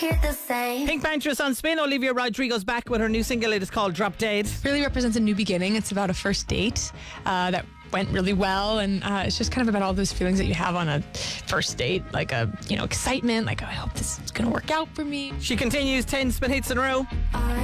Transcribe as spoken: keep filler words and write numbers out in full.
hear the same. Pink Pantheress on Spin. Olivia Rodrigo's back with her new single. It is called Drop Dead. Really represents a new beginning. It's about a first date uh, that went really well, and uh, it's just kind of about all those feelings that you have on a first date, like a you know excitement, like oh, I hope this is going to work out for me. She continues ten Spin hits in a row. I